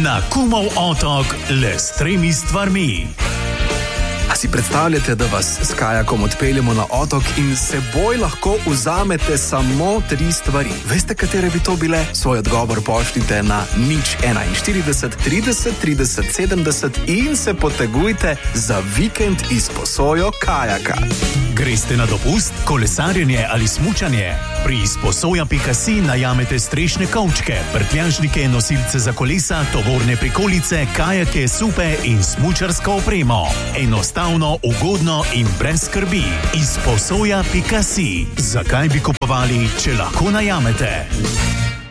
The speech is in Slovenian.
Na Kumov otok le s 3 stvarmi. A si predstavljate, da vas s kajakom odpeljemo na otok in s seboj lahko vzamete samo 3 stvari? Veste, katere bi to bile? Svoj odgovor pošljite na 041 30 30 70 in se potegujte za vikend izposojo kajaka. Greste na dopust, kolesarjenje ali smučanje? Pri izposoja.si najamete strešne kovčke, prtljažnike, nosilce za kolesa, tovorne prikolice, kajake, supe in smučarsko opremo. Enostavno, ugodno in brez skrbi. Izposoja.si. Zakaj bi kupovali, če lahko najamete?